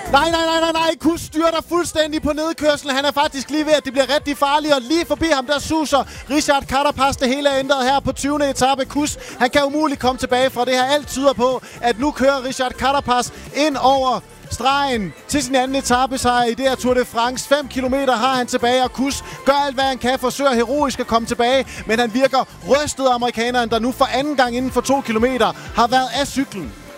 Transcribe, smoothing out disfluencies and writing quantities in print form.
Nej. Kuss styrter fuldstændig på nedkørslen. Han er faktisk lige ved, at det bliver rigtig farligt. Og lige forbi ham, der suser Richard Carapaz. Det hele er ændret her på 20. etape. Kuss, han kan umuligt komme tilbage fra det her. Alt tyder på, at nu kører Richard Carapaz ind over stregen til sin anden etapesejr i det her Tour de France. 5 kilometer har han tilbage, og Kuss gør alt, hvad han kan, forsøger heroisk at komme tilbage, men han virker rystet, amerikaneren, der nu for anden gang inden for 2 kilometer har været af cyklen.